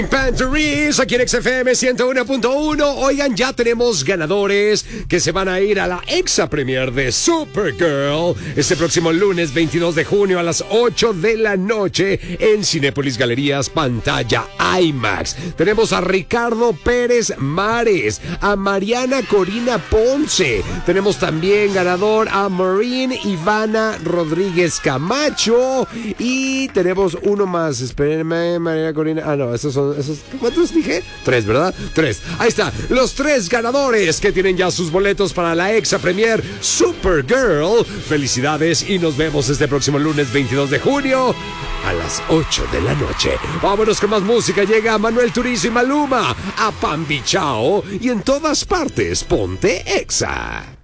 Panteries, aquí en XFM 101.1. Oigan, ya tenemos ganadores que se van a ir a la Exa Premier de Supergirl este próximo lunes 22 de junio a las 8 de la noche en Cinépolis Galerías Pantalla IMAX. Tenemos a Ricardo Pérez Mares, a Mariana Corina Ponce. Tenemos también ganador a Maureen Ivana Rodríguez Camacho. Y tenemos uno más. Espérenme, Mariana Corina. Ah, no, esos son. ¿Cuántos dije? 3, ¿verdad? 3. Ahí está. Los 3 ganadores que tienen ya sus boletos para la Exa Premier Supergirl. Felicidades y nos vemos este próximo lunes 22 de junio a las 8 de la noche. Vámonos con más música. Llega Manuel Turizo y Maluma a Pambi Chao y en todas partes ponte Exa.